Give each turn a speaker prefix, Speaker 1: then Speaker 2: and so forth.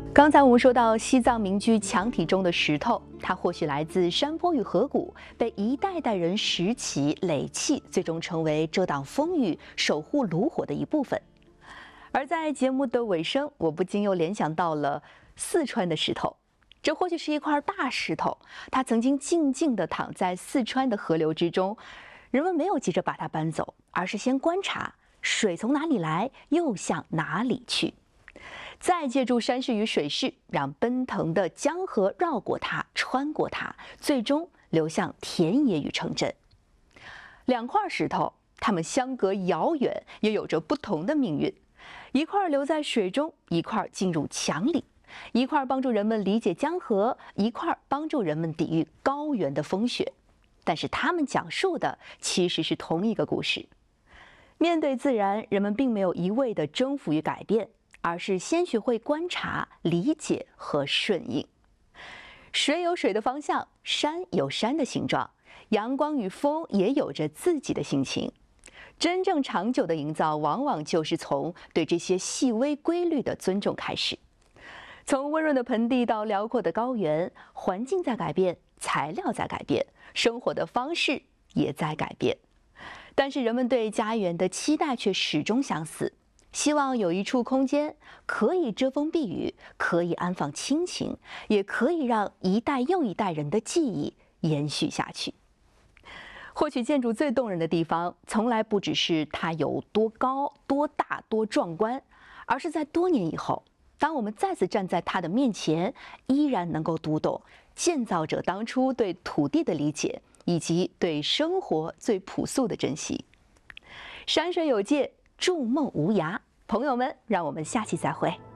Speaker 1: 刚才我们说到西藏民居墙体中的石头，它或许来自山坡与河谷，被一代代人拾起、垒砌，最终成为遮挡风雨、守护炉火的一部分。而在节目的尾声，我不禁又联想到了四川的石头。这或许是一块大石头，它曾经静静地躺在四川的河流之中，人们没有急着把它搬走，而是先观察水从哪里来，又向哪里去。再借助山势与水势，让奔腾的江河绕过它，穿过它，最终流向田野与城镇。两块石头，它们相隔遥远，也有着不同的命运。一块留在水中，一块进入墙里；一块帮助人们理解江河，一块帮助人们抵御高原的风雪。但是它们讲述的其实是同一个故事。面对自然，人们并没有一味地征服与改变，而是先学会观察、理解和顺应。水有水的方向，山有山的形状，阳光与风也有着自己的性情。真正长久的营造，往往就是从对这些细微规律的尊重开始。从温润的盆地到辽阔的高原，环境在改变，材料在改变，生活的方式也在改变。但是人们对家园的期待却始终相似。希望有一处空间可以遮风避雨，可以安放亲情，也可以让一代又一代人的记忆延续下去。或许建筑最动人的地方，从来不只是它有多高、多大、多壮观，而是在多年以后，当我们再次站在它的面前，依然能够读懂建造者当初对土地的理解，以及对生活最朴素的珍惜。山水有界，筑梦无涯，朋友们，让我们下期再会。